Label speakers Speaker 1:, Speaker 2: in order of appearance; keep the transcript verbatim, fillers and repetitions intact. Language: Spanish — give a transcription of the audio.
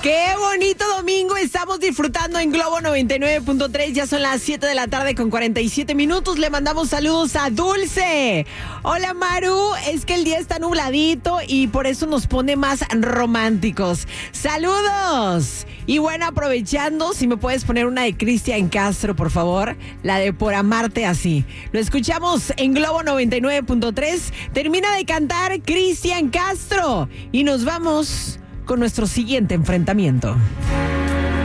Speaker 1: Qué bonito domingo estamos disfrutando en Globo noventa y nueve punto tres. Ya son las siete de la tarde con cuarenta y siete minutos. Le mandamos saludos a Dulce. Hola, Maru. Es que el día está nubladito y por eso nos pone más románticos. ¡Saludos! Y bueno, aprovechando, si me puedes poner una de Cristian Castro, por favor. La de Por Amarte Así. Lo escuchamos en Globo noventa y nueve punto tres. Termina de cantar Cristian Castro. Y nos vamos con nuestro siguiente enfrentamiento.